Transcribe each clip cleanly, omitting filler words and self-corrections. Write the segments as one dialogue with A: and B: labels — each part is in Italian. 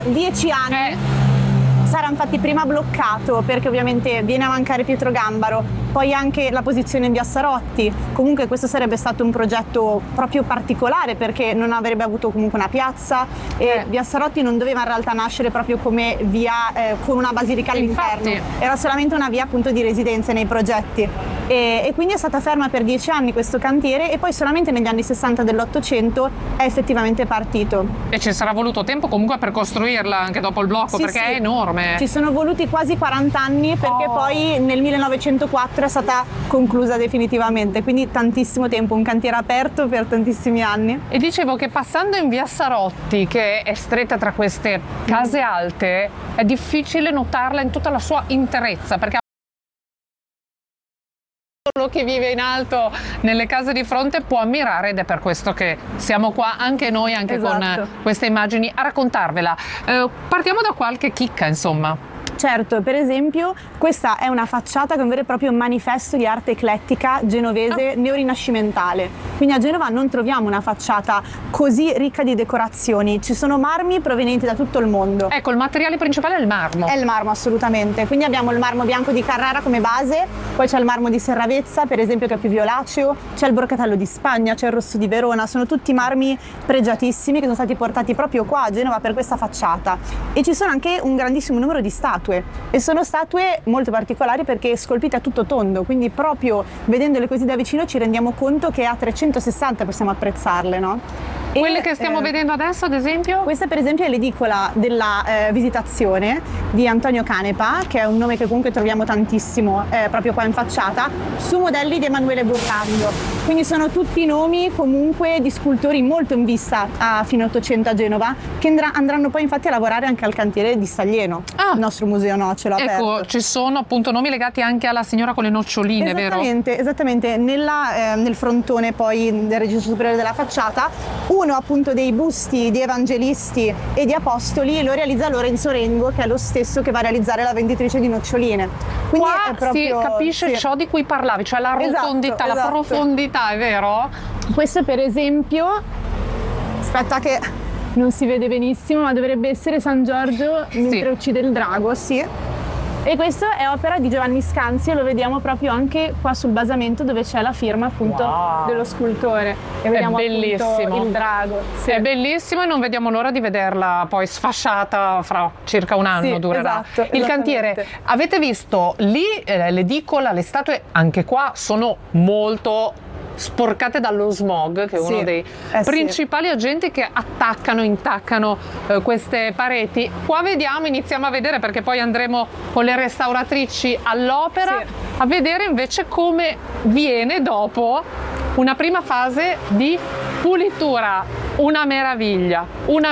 A: 10 anni. Sarà infatti prima bloccato perché ovviamente viene a mancare Pietro Gambaro, poi anche la posizione in via Sarotti. Comunque questo sarebbe stato un progetto proprio particolare perché non avrebbe avuto comunque una piazza e via Sarotti non doveva in realtà nascere proprio come via con una basilica all'interno, era solamente una via appunto di residenze nei progetti. E quindi è stata ferma per 10 anni questo cantiere e poi solamente negli anni 60 dell'800 è effettivamente partito.
B: E ci sarà voluto tempo comunque per costruirla anche dopo il blocco, perché è enorme.
A: Ci sono voluti quasi 40 anni perché poi nel 1904 è stata conclusa definitivamente, quindi tantissimo tempo, un cantiere aperto per tantissimi anni.
B: E dicevo che passando in via Sarotti, che è stretta tra queste case alte, è difficile notarla in tutta la sua interezza, perché solo chi vive in alto nelle case di fronte può ammirare, ed è per questo che siamo qua anche noi, anche con queste immagini, a raccontarvela. Partiamo da qualche chicca, insomma.
A: Certo, per esempio questa è una facciata che è un vero e proprio manifesto di arte eclettica genovese neorinascimentale. Quindi a Genova non troviamo una facciata così ricca di decorazioni, ci sono marmi provenienti da tutto il mondo.
B: Ecco, il materiale principale è il marmo.
A: È il marmo, assolutamente. Quindi abbiamo il marmo bianco di Carrara come base, poi c'è il marmo di Serravezza, per esempio, che è più violaceo, c'è il Broccatello di Spagna, c'è il rosso di Verona, sono tutti marmi pregiatissimi che sono stati portati proprio qua a Genova per questa facciata. E ci sono anche un grandissimo numero di statue. E sono statue molto particolari perché scolpite a tutto tondo, quindi proprio vedendole così da vicino ci rendiamo conto che a 360 possiamo apprezzarle, no?
B: Quelle che stiamo vedendo adesso, ad esempio?
A: Questa per esempio è l'edicola della Visitazione di Antonio Canepa, che è un nome che comunque troviamo tantissimo proprio qua in facciata, su modelli di Emanuele Burlando. Quindi sono tutti nomi comunque di scultori molto in vista a fine 800 a Genova, che andranno poi infatti a lavorare anche al cantiere di Staglieno, il nostro museo nocciolo aperto.
B: Ecco, ci sono appunto nomi legati anche alla signora con le noccioline, vero?
A: Esattamente, nel frontone poi del registro superiore della facciata, uno appunto dei busti di evangelisti e di apostoli lo realizza Lorenzo Rengo, che è lo stesso che va a realizzare la venditrice di noccioline. Quindi
B: qua
A: è proprio,
B: si capisce ciò di cui parlavi, cioè la rotondità, la profondità, è vero?
A: Questo per esempio, aspetta che non si vede benissimo, ma dovrebbe essere San Giorgio mentre uccide il drago, E questo è opera di Giovanni Scanzi e lo vediamo proprio anche qua sul basamento dove c'è la firma appunto dello scultore. E vediamo appunto il drago.
B: È bellissimo e non vediamo l'ora di vederla poi sfasciata fra circa un anno, durerà. Il cantiere, avete visto lì l'edicola, le statue anche qua sono molto sporcate dallo smog, che è uno dei principali agenti che intaccano queste pareti. Qua iniziamo a vedere, perché poi andremo con le restauratrici all'opera a vedere invece come viene dopo una prima fase di pulitura. Una meraviglia,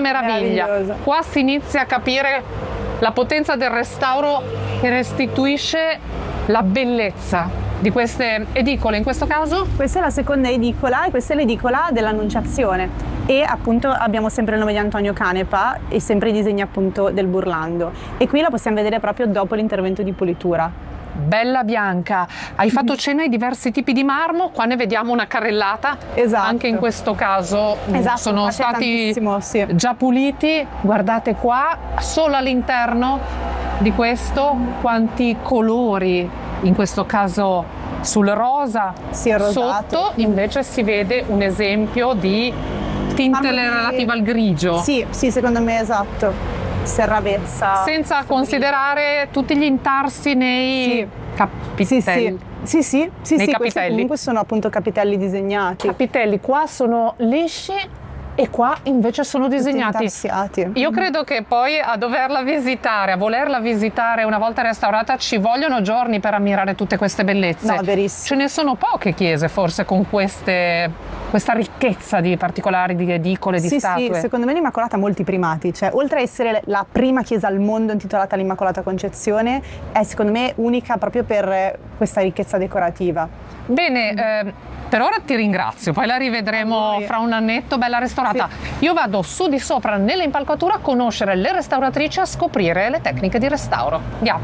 B: qua si inizia a capire la potenza del restauro che restituisce la bellezza di queste edicole. In questo caso
A: questa è la seconda edicola e questa è l'edicola dell'Annunciazione, e appunto abbiamo sempre il nome di Antonio Canepa e sempre i disegni appunto del Burlando, e qui la possiamo vedere proprio dopo l'intervento di pulitura.
B: Bella bianca, hai fatto cenno ai diversi tipi di marmo, qua ne vediamo una carrellata, anche in questo caso sono stati già puliti. Guardate qua, solo all'interno di questo quanti colori, in questo caso sul rosa, sotto invece si vede un esempio di tinte relative al grigio.
A: Sì, secondo me Serravezza.
B: Senza considerare tutti gli intarsi nei capitelli.
A: Sì, questi comunque sono appunto capitelli disegnati.
B: Capitelli qua sono lisci e qua invece sono disegnati. Io credo che poi a volerla visitare una volta restaurata ci vogliono giorni per ammirare tutte queste bellezze.
A: No, verissimo.
B: Ce ne sono poche chiese forse con questa ricchezza di particolari, di edicole, di statue.
A: Sì, secondo me l'Immacolata ha molti primati, cioè oltre a essere la prima chiesa al mondo intitolata all'Immacolata Concezione, è secondo me unica proprio per questa ricchezza decorativa.
B: Bene, per ora ti ringrazio, poi la rivedremo fra un annetto bella restaurata. Io vado su di sopra nelle impalcatura a conoscere le restauratrici, a scoprire le tecniche di restauro. Andiamo.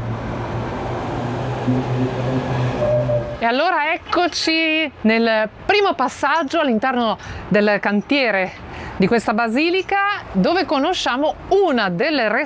B: E allora eccoci nel primo passaggio all'interno del cantiere di questa basilica, dove conosciamo una delle